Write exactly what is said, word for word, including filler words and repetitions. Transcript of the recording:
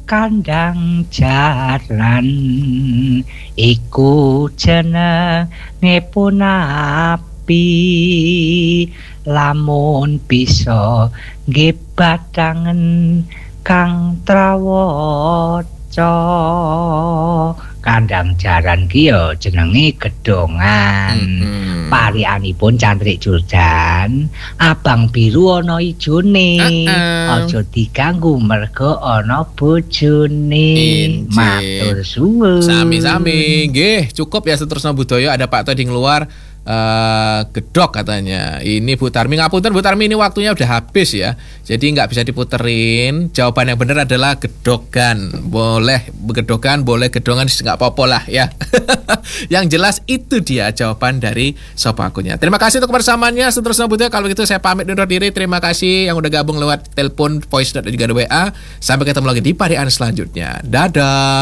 kandang jaran iku jenenge punapi lamun bisa nggih batangen kang trawaca. Kandang jaran ki ya jenenge gedhongan. Mm-hmm. Parianipun Cantrik Jordan, abang biru ana ijone. Uh-uh. Aja diganggu merga ana bojone. Matur suwun. Sami-sami. Nggih, cukup ya Seterusno Budaya, ada Pak Toding luar. Uh, gedok katanya. Ini Bu Tarmi, ngapunten Bu Tarmi, ini waktunya udah habis ya. Jadi nggak bisa diputerin. Jawaban yang benar adalah gedokan. Boleh gedokan, boleh gedongan, nggak apa-apa lah ya. Yang jelas itu dia jawaban dari Sopakunya. Terima kasih untuk kebersamaannya Seterusno Budaya. Kalau gitu saya pamit undur diri. Terima kasih yang udah gabung lewat telepon, voice note dan juga W A. Sampai ketemu lagi di parian selanjutnya. Dadah.